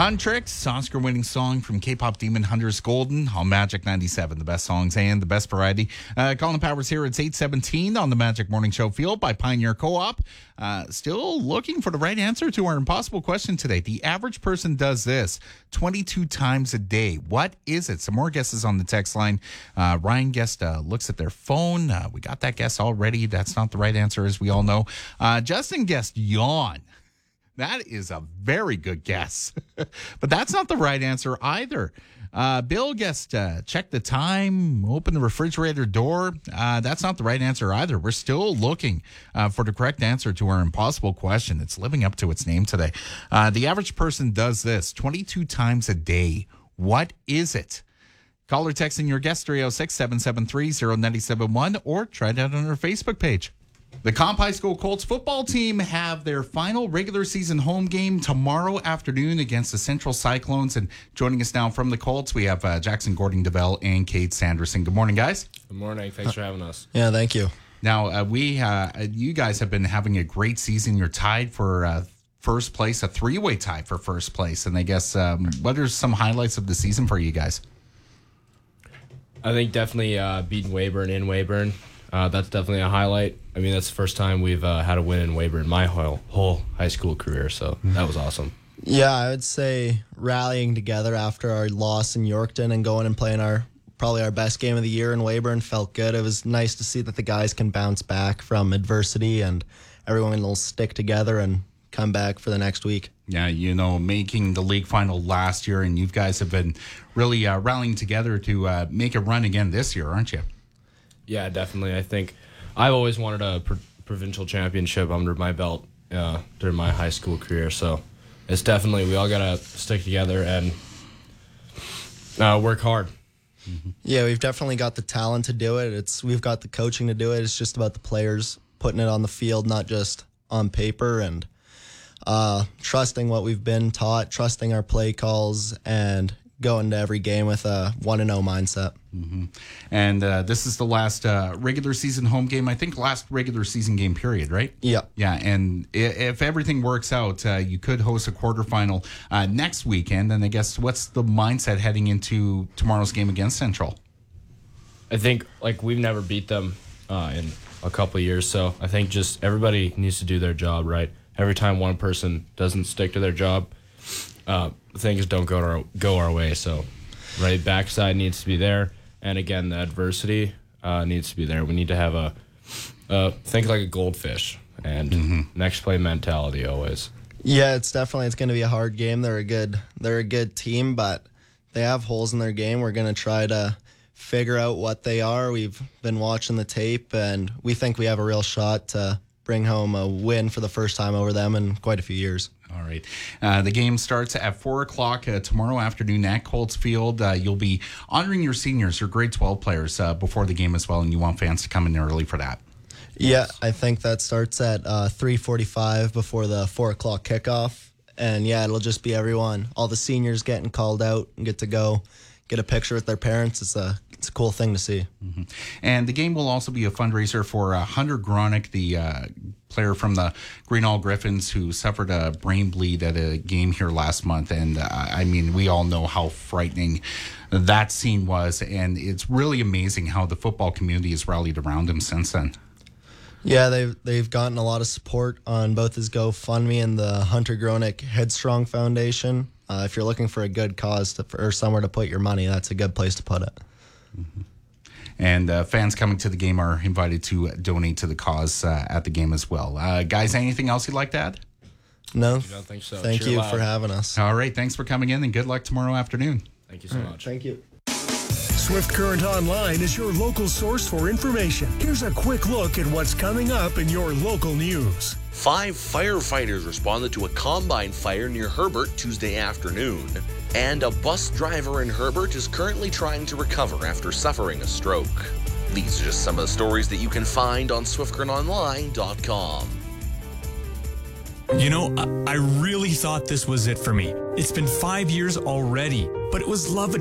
Huntrix, Oscar-winning song from K-pop Demon Hunters Golden on Magic 97. The best songs and the best variety. Colin Powers here. It's 8:17 on the Magic Morning Show, fueled by Pioneer Co-op. Still looking for the right answer to our impossible question today. The average person does this 22 times a day. What is it? Some more guesses on the text line. Ryan guessed looks at their phone. We got that guess already. That's not the right answer, as we all know. Justin guessed yawn. That is a very good guess. But that's not the right answer either. Bill guessed check the time, open the refrigerator door. That's not the right answer either. We're still looking for the correct answer to our impossible question. It's living up to its name today. The average person does this 22 times a day. What is it? Call or text in your guess 306-773-0971 or try it out on our Facebook page. The Comp High School Colts football team have their final regular season home game tomorrow afternoon against the Central Cyclones. And joining us now from the Colts, we have Jackson Gordon-DeVell and Kate Sanderson. Good morning, guys. Good morning. Thanks for having us. Yeah, thank you. Now, you guys have been having a great season. You're tied for first place, a three-way tie for first place. And I guess, what are some highlights of the season for you guys? I think definitely beating Weyburn in Weyburn. That's definitely a highlight. I mean, that's the first time we've had a win in Weyburn my whole high school career, so that was awesome. Yeah, I would say rallying together after our loss in Yorkton and going and playing probably our best game of the year in Weyburn felt good. It was nice to see that the guys can bounce back from adversity and everyone will stick together and come back for the next week. Yeah, making the league final last year, and you guys have been really rallying together to make a run again this year, aren't you? Yeah, definitely. I think I've always wanted a provincial championship under my belt during my high school career. So it's definitely, we all got to stick together and work hard. Mm-hmm. Yeah, we've definitely got the talent to do it. We've got the coaching to do it. It's just about the players putting it on the field, not just on paper, and trusting what we've been taught, trusting our play calls, and going to every game with a 1-0 mindset. Mm-hmm. And this is the last regular season home game, I think last regular season game period, right? Yeah. Yeah, and if everything works out, you could host a quarterfinal next weekend. And I guess what's the mindset heading into tomorrow's game against Central? I think, we've never beat them in a couple of years, so I think just everybody needs to do their job, right? Every time one person doesn't stick to their job, things don't go our way. So, right, backside needs to be there, and again, the adversity needs to be there. We need to have think like a goldfish and next play mentality always. Yeah, it's going to be a hard game. They're a good team, but they have holes in their game. We're going to try to figure out what they are. We've been watching the tape, and we think we have a real shot to bring home a win for the first time over them in quite a few years. All right. The game starts at 4 o'clock tomorrow afternoon at Colts Field. You'll be honoring your seniors, your grade 12 players, before the game as well, and you want fans to come in early for that. Yeah, I think that starts at 3:45 before the 4 o'clock kickoff. And, yeah, it'll just be everyone, all the seniors getting called out and get to go get a picture with their parents. It's a cool thing to see. Mm-hmm. And the game will also be a fundraiser for Hunter Gronick, the player from the Greenall Griffins who suffered a brain bleed at a game here last month. And I mean, we all know how frightening that scene was. And it's really amazing how the football community has rallied around him since then. Yeah, they've gotten a lot of support on both his GoFundMe and the Hunter Gronick Headstrong Foundation. If you're looking for a good cause or somewhere to put your money, that's a good place to put it. Mm-hmm. And fans coming to the game are invited to donate to the cause at the game as well. Guys, anything else you'd like to add? No. I don't think so. Thank you for having us. All right. Thanks for coming in, and good luck tomorrow afternoon. Thank you so much. Thank you. Swift Current Online is your local source for information. Here's a quick look at what's coming up in your local news. 5 firefighters responded to a combine fire near Herbert Tuesday afternoon. And a bus driver in Herbert is currently trying to recover after suffering a stroke. These are just some of the stories that you can find on SwiftCurrentOnline.com. You know, I really thought this was it for me. It's been 5 years already, but it was love at